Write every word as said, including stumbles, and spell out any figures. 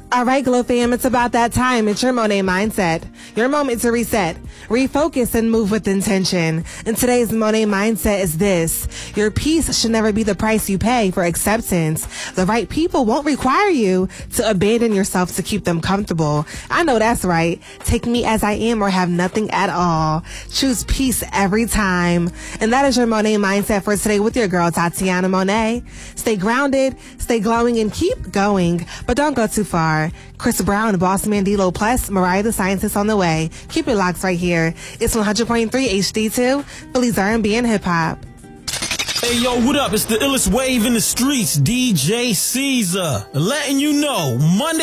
All right, Glow fam, it's about that time. It's your Monet Mindset. Your moment to reset, refocus, and move with intention. And today's Monet Mindset is this. Your peace should never be the price you pay for acceptance. The right people won't require you to abandon yourself to keep them comfortable. I know that's right. Take me as I am or have nothing at all. Choose peace every time. And that is your Monet Mindset for today with your girl, Tatiana Monet. Stay grounded, stay glowing, and keep going. But don't go too far. Chris Brown, Boss Mandilo, plus Mariah the Scientist on the way. Keep it locked right here. It's one hundred point three H D two, Philly's R and B and hip hop. Hey yo, what up? It's the illest wave in the streets, D J Caesar, letting you know Monday